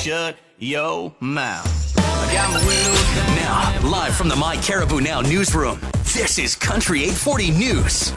shut your mouth. I got my windows down. Now, live from the My Caribou Now newsroom, this is Country 840 News.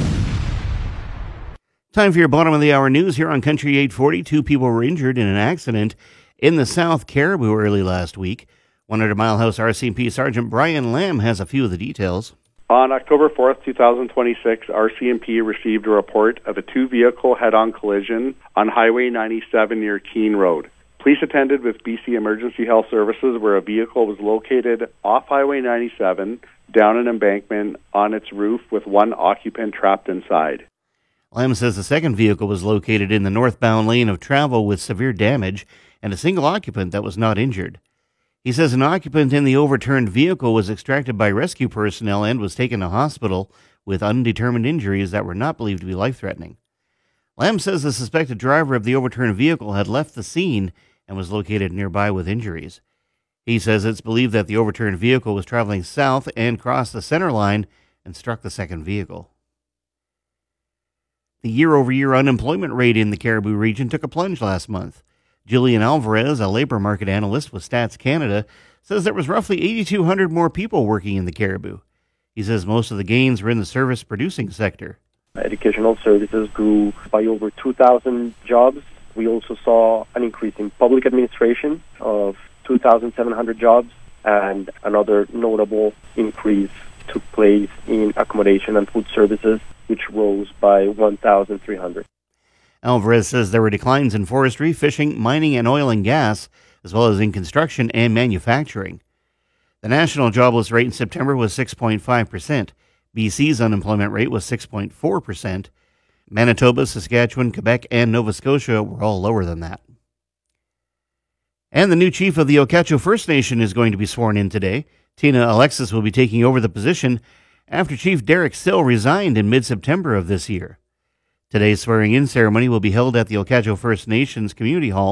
Time for your bottom of the hour news here on Country 840. 2 people were injured in an accident in the South Caribou early last week. 100 Mile House RCMP Sergeant Brian Lamb has a few of the details. On October 4th, 2026, RCMP received a report of a 2-vehicle head-on collision on Highway 97 near Keene Road. Police attended with BC Emergency Health Services where a vehicle was located off Highway 97, down an embankment on its roof with one occupant trapped inside. Lamb says the second vehicle was located in the northbound lane of travel with severe damage and a single occupant that was not injured. He says an occupant in the overturned vehicle was extracted by rescue personnel and was taken to hospital with undetermined injuries that were not believed to be life-threatening. Lamb says the suspected driver of the overturned vehicle had left the scene and was located nearby with injuries. He says it's believed that the overturned vehicle was traveling south and crossed the center line and struck the second vehicle. The year-over-year unemployment rate in the Caribou region took a plunge last month. Jillian Alvarez, a labor market analyst with Stats Canada, says there was roughly 8,200 more people working in the Caribou. He says most of the gains were in the service-producing sector. Educational services grew by over 2,000 jobs. We also saw an increase in public administration of 2,700 jobs, and another notable increase took place in accommodation and food services, which rose by 1,300. Alvarez says there were declines in forestry, fishing, mining, and oil and gas, as well as in construction and manufacturing. The national jobless rate in September was 6.5%. BC's unemployment rate was 6.4%. Manitoba, Saskatchewan, Quebec, and Nova Scotia were all lower than that. And the new chief of the Okacho First Nation is going to be sworn in today. Tina Alexis will be taking over the position after Chief Derek Still resigned in mid-September of this year. Today's swearing-in ceremony will be held at the Okacho First Nations Community Hall